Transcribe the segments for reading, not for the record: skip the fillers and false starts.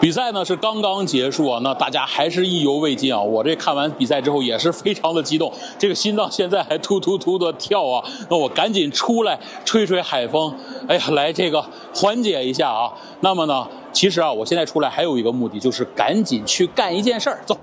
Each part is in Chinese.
比赛呢是刚刚结束啊，那大家还是意犹未尽啊。我这看完比赛之后也是非常的激动，这个心脏现在还突突突的跳啊。那我赶紧出来吹吹海风，哎呀，来这个缓解一下啊。那么呢，其实啊，我现在出来还有一个目的，就是赶紧去干一件事儿，走。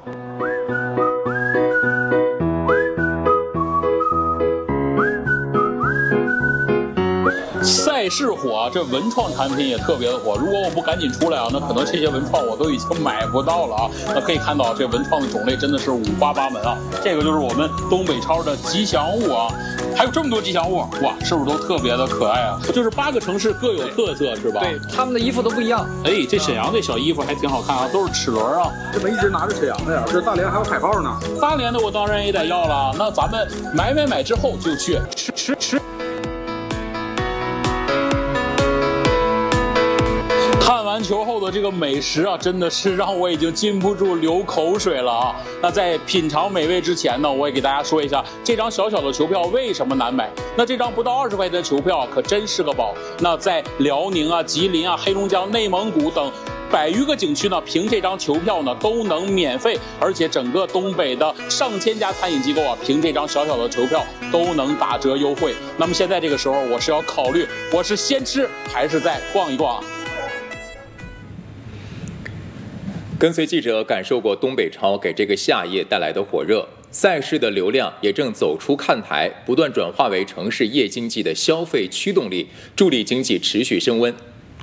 赛事火，这文创产品也特别的火。如果我不赶紧出来啊，那可能这些文创我都已经买不到了啊。那可以看到，这文创的种类真的是五花八门啊。这个就是我们东北超的吉祥物啊，还有这么多吉祥物，哇，是不是都特别的可爱啊？就是8个城市各有特色，是吧？ 对，他们的衣服都不一样。 哎，这沈阳这小衣服还挺好看啊，都是齿轮啊。 这么一直拿着沈阳的呀，这大连还有海报呢。 大连的我当然也得要了。那咱们买之后就去吃。看完球后的这个美食啊，真的是让我已经禁不住流口水了啊！那在品尝美味之前呢，我也给大家说一下，这张小小的球票为什么难买？那这张不到20块钱的球票可真是个宝。那在辽宁啊、吉林啊、黑龙江、内蒙古等100余个景区呢，凭这张球票呢都能免费，而且整个东北的上千家餐饮机构啊，凭这张小小的球票都能打折优惠。那么现在这个时候，我是要考虑，我是先吃还是再逛一逛？ 跟随记者感受过东北超给这个夏夜带来的火热，赛事的流量也正走出看台，不断转化为城市夜经济的消费驱动力，助力经济持续升温。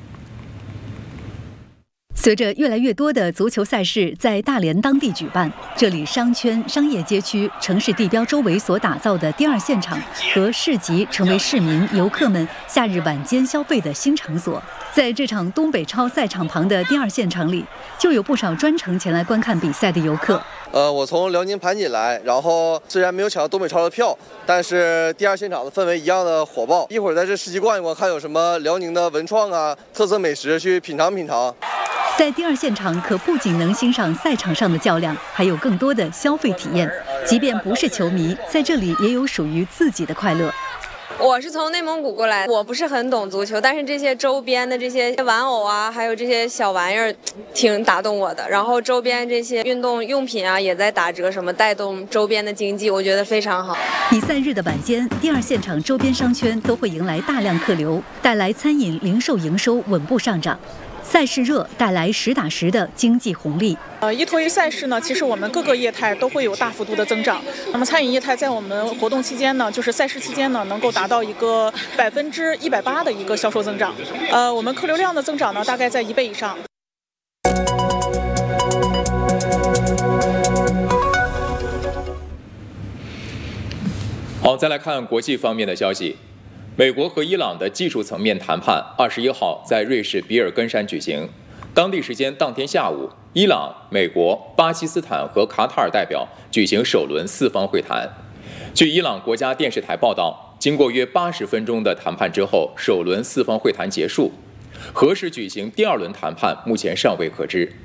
随着越来越多的足球赛事在大连当地举办，这里商圈、商业街区、城市地标周围所打造的第二现场和市集，成为市民、游客们夏日晚间消费的新场所。在这场东北超赛场旁的第二现场里，就有不少专程前来观看比赛的游客。 我从辽宁盘锦来，然后虽然没有抢到东北超的票，但是第二现场的氛围一样的火爆。一会儿在这市集逛一逛，看有什么辽宁的文创啊、特色美食，去品尝品尝。 在第二现场可不仅能欣赏赛场上的较量，还有更多的消费体验。即便不是球迷，在这里也有属于自己的快乐。 我是从内蒙古过来，我不是很懂足球，但是这些周边的这些玩偶啊，还有这些小玩意儿，挺打动我的。然后周边这些运动用品啊，也在打折，什么带动周边的经济，我觉得非常好。 比赛日的晚间，第二现场周边商圈都会迎来大量客流，带来餐饮、零售营收稳步上涨。赛事热带来实打实的经济红利。 依托于赛事呢，其实我们各个业态都会有大幅度的增长。那么餐饮业态在我们活动期间呢，就是赛事期间呢，能够达到一个180%的一个销售增长。我们客流量的增长呢，大概在1倍以上。 好，再来看国际方面的消息。美国和伊朗的技术层面谈判21号在瑞士比尔根山举行。当地时间当天下午，伊朗、美国、巴基斯坦和卡塔尔代表举行首轮4方会谈。据伊朗国家电视台报道，经过约80分钟的谈判之后，首轮4方会谈结束。何时举行第2轮谈判，目前尚未可知。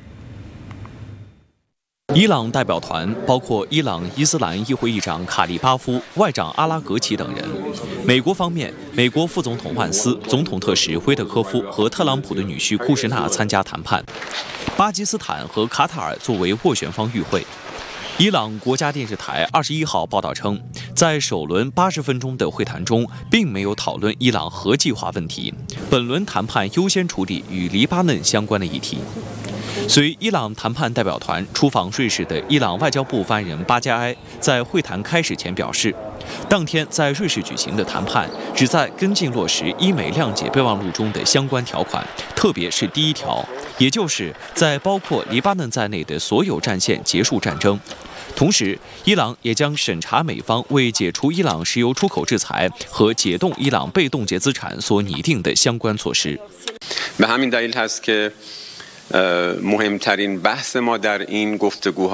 伊朗代表团包括伊朗伊斯兰议会议长卡利巴夫、外长阿拉格齐等人。美国方面，美国副总统万斯、总统特使威特科夫和特朗普的女婿库什纳参加谈判。巴基斯坦和卡塔尔作为斡旋方与会。伊朗国家电视台21号报道称，在首轮80分钟的会谈中，并没有讨论伊朗核计划问题。本轮谈判优先处理与黎巴嫩相关的议题。随伊朗谈判代表团出访瑞士的伊朗外交部发言人巴加埃在会谈开始前表示，当天在瑞士举行的谈判旨在跟进落实伊美谅解备忘录中的相关条款，特别是第1条，也就是在包括黎巴嫩在内的所有战线结束战争。同时，伊朗也将审查美方为解除伊朗石油出口制裁和解冻伊朗被冻结资产所拟定的相关措施。 به همین دلیل هست که مهمترین بحث ما در این گفتگوها